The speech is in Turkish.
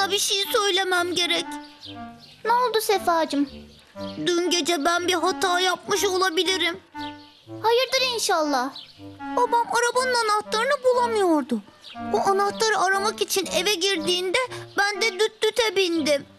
Sana bir şey söylemem gerek. Ne oldu Sefacığım? Dün gece ben bir hata yapmış olabilirim. Hayırdır inşallah. Babam arabanın anahtarını bulamıyordu. O anahtarı aramak için eve girdiğinde ben de düt düte bindim.